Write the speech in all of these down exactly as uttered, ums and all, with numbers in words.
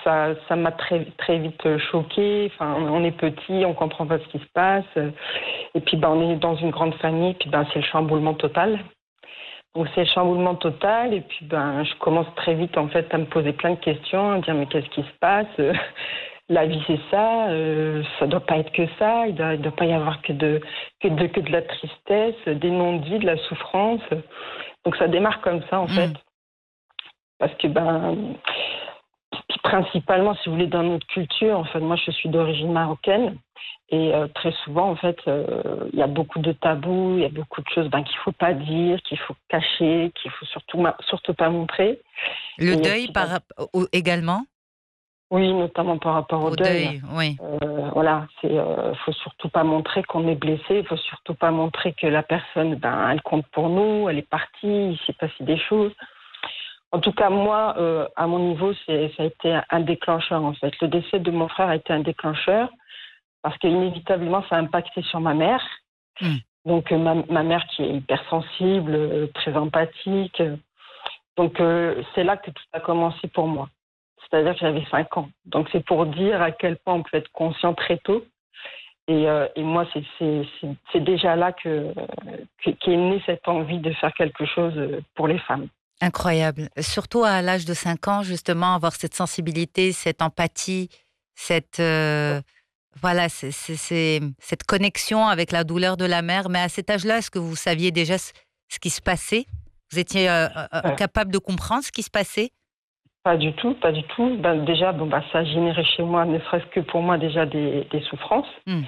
ça, ça m'a très, très vite choquée. Enfin, on est petit, on comprend pas ce qui se passe. Et puis, ben, on est dans une grande famille, puis ben, c'est le chamboulement total. Donc, c'est le chamboulement total. Et puis, ben, je commence très vite, en fait, à me poser plein de questions, à me dire, mais qu'est-ce qui se passe? La vie, c'est ça. Euh, ça doit pas être que ça. Il doit, il doit pas y avoir que de, que de, que de la tristesse, des non-dits, de la souffrance. Donc, ça démarre comme ça, en fait. Mmh. Parce que, ben, principalement, si vous voulez, dans notre culture, en fait, moi, je suis d'origine marocaine. Et euh, très souvent, en fait, il euh, y a beaucoup de tabous, il y a beaucoup de choses ben, qu'il ne faut pas dire, qu'il faut cacher, qu'il ne faut surtout, surtout pas montrer. Le Et, deuil puis, par, ben, rap- au- également oui, notamment par rapport au au deuil. deuil, oui. Euh, voilà, il ne faut surtout pas montrer qu'on est blessé, il ne faut surtout pas montrer que la personne, ben, elle compte pour nous, elle est partie, il s'est passé des choses. En tout cas, moi, euh, à mon niveau, c'est, ça a été un déclencheur, en fait. Le décès de mon frère a été un déclencheur parce qu'inévitablement, ça a impacté sur ma mère. Mmh. Donc, euh, ma, ma mère qui est hypersensible, euh, très empathique. Donc, euh, c'est là que tout a commencé pour moi. C'est-à-dire que j'avais cinq ans. Donc, c'est pour dire à quel point on peut être conscient très tôt. Et, euh, et moi, c'est, c'est, c'est, c'est déjà là que, que, qu'est née cette envie de faire quelque chose pour les femmes. Incroyable. Surtout à l'âge de cinq ans, justement, avoir cette sensibilité, cette empathie, cette, euh, voilà, c'est, c'est, c'est- cette connexion avec la douleur de la mère. Mais à cet âge-là, est-ce que vous saviez déjà ce, ce qui se passait? Vous étiez euh, euh, Euh, capable de comprendre ce qui se passait? Pas du tout, pas du tout. Ben, déjà, bon, ben, ça a généré chez moi, ne serait-ce que pour moi, déjà des, des souffrances. Hmm.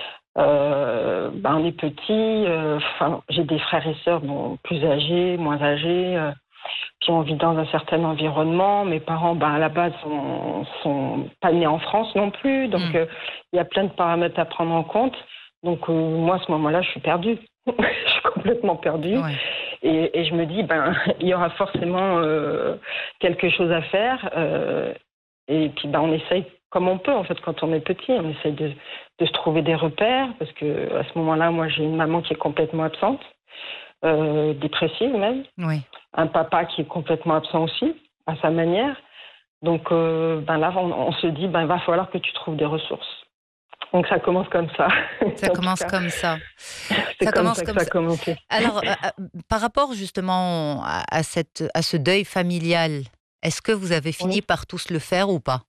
Euh, ben, on est petit, euh, enfin, j'ai des frères et sœurs bon, plus âgés, moins âgés, euh, qui ont vécu dans un certain environnement. Mes parents, ben, à la base, sont, sont pas nés en France non plus. Donc, Hmm. euh, il y a plein de paramètres à prendre en compte. Donc, euh, moi, à ce moment-là, je suis perdue. Je suis complètement perdue. Ouais. Et, et je me dis, ben, il y aura forcément euh, quelque chose à faire. Euh, et puis, ben, on essaye comme on peut, en fait, quand on est petit. On essaye de, de se trouver des repères. Parce que à ce moment-là, moi, j'ai une maman qui est complètement absente, euh, dépressive même. Oui. Un papa qui est complètement absent aussi, à sa manière. Donc, euh, ben là, on, on se dit, ben, il va falloir que tu trouves des ressources. Donc, ça commence comme ça. Ça En tout commence cas, comme ça. c'est Ça comme commence ça que comme ça a ça. commencé. Alors, euh, euh, par rapport justement à, à cette, à ce deuil familial, est-ce que vous avez fini Oui. par tous le faire ou pas?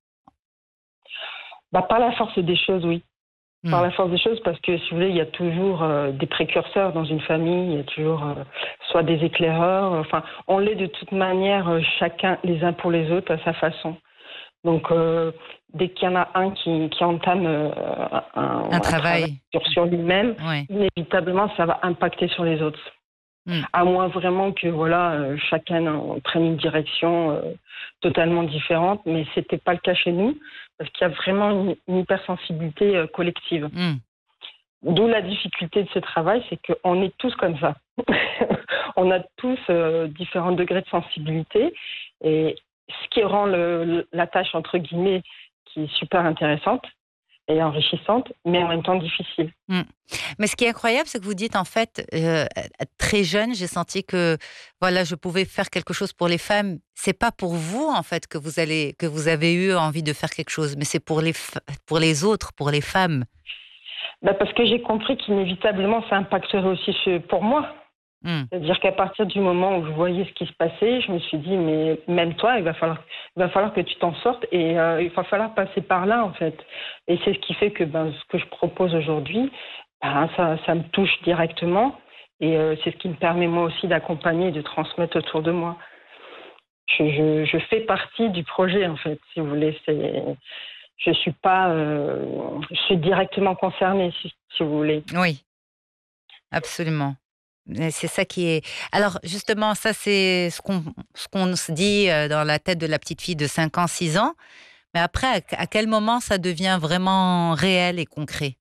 Bah, par la force des choses, oui. Par Hmm. la force des choses, parce que si vous voulez, il y a toujours euh, des précurseurs dans une famille, il y a toujours euh, soit des éclaireurs, enfin, on l'est de toute manière, euh, chacun les uns pour les autres à sa façon. Donc, euh, dès qu'il y en a un qui, qui entame euh, un, Un un travail travail. sur, sur lui-même, Oui. inévitablement, ça va impacter sur les autres. Hmm. À moins vraiment que voilà, euh, chacun en prenne une direction euh, totalement différente, mais c'était pas le cas chez nous, parce qu'il y a vraiment une, une hypersensibilité euh, collective. Hmm. D'où la difficulté de ce travail, c'est qu'on est tous comme ça. On a tous euh, différents degrés de sensibilité, et ce qui rend le, la tâche, entre guillemets, qui est super intéressante et enrichissante, mais en même temps difficile. Hmm. Mais ce qui est incroyable, c'est que vous dites en fait, euh, très jeune, j'ai senti que voilà, je pouvais faire quelque chose pour les femmes. C'est pas pour vous en fait que vous allez, que vous avez eu envie de faire quelque chose, mais c'est pour les, f- pour les autres, pour les femmes. Bah parce que j'ai compris qu'inévitablement, ça impacterait aussi ce- pour moi. Hmm. C'est-à-dire qu'à partir du moment où je voyais ce qui se passait, je me suis dit, mais même toi, il va falloir, il va falloir que tu t'en sortes et euh, il va falloir passer par là, en fait. Et c'est ce qui fait que ben, ce que je propose aujourd'hui, ben, ça, ça me touche directement et euh, c'est ce qui me permet moi aussi d'accompagner et de transmettre autour de moi. Je, je, je fais partie du projet, en fait, si vous voulez. C'est, je suis pas, euh, je suis directement concernée, si, si vous voulez. Oui, absolument. Mais c'est ça qui est. Alors justement, ça c'est ce qu'on ce qu'on se dit euh, dans la tête de la petite fille de cinq ans, six ans. Mais après, à, à quel moment ça devient vraiment réel et concret?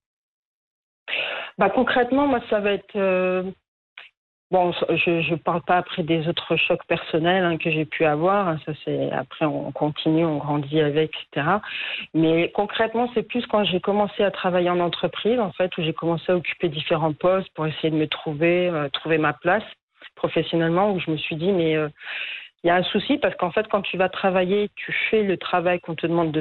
Bah, concrètement, moi, ça va être... euh, bon, je ne parle pas après des autres chocs personnels hein, que j'ai pu avoir. hein, Ça, c'est après, on continue, on grandit avec, et cetera. Mais concrètement, c'est plus quand j'ai commencé à travailler en entreprise, en fait, où j'ai commencé à occuper différents postes pour essayer de me trouver, euh, trouver ma place professionnellement, où je me suis dit, mais euh, il y a un souci parce qu'en fait, quand tu vas travailler, tu fais le travail qu'on te demande de